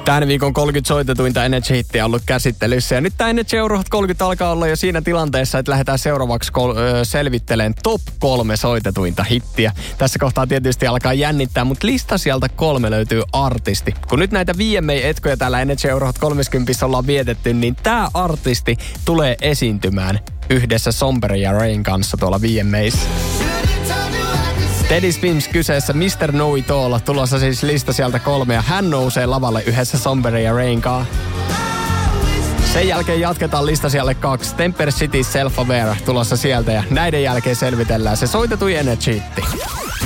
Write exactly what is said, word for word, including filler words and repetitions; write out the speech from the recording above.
Tämän viikon kolmekymmentä soitetuinta Energy-hittiä on ollut käsittelyssä. Ja nyt tämä Energy Euro Hot kolmekymmentä alkaa olla jo siinä tilanteessa, että lähdetään seuraavaksi kol- ö, selvittelemään top kolme soitetuinta hittiä. Tässä kohtaa tietysti alkaa jännittää, mutta lista sieltä kolme löytyy artisti. Kun nyt näitä V M A-etkoja täällä Energy Euro Hot kolmekymmentä ollaan vietetty, niin tämä artisti tulee esiintymään yhdessä Sombre ja Rain kanssa tuolla V M A:ssa. Teddy Swims kyseessä, mister Know It All, tulossa siis lista sieltä kolme ja hän nousee lavalle yhdessä Sombre ja Rain kanssa. Sen jälkeen jatketaan lista siellä kaksi, Temper City Self Aware tulossa sieltä ja näiden jälkeen selvitellään se soitetui Energy-hitti.